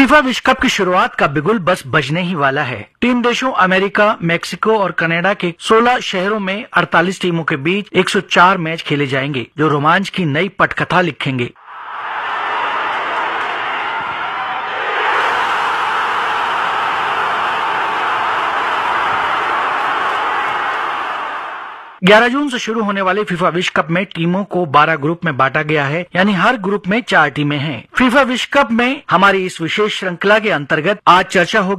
FIFA विश्व cup की शुरुआत का बिगुल बस बजने ही वाला है। 3 देशों अमेरिका, मेक्सिको और कनाडा के 16 शहरों में 48 टीमों के बीच 104 मैच खेले जाएंगे, जो रोमांच की नई पटकथा लिखेंगे। ग्यारह जून से शुरू होने वाले फीफा विश्व कप में टीमों को 12 ग्रुप में बांटा गया है, यानी हर ग्रुप में 4 टीमें हैं। फीफा विश्व कप में हमारी इस विशेष श्रृंखला के अंतर्गत आज चर्चा होगी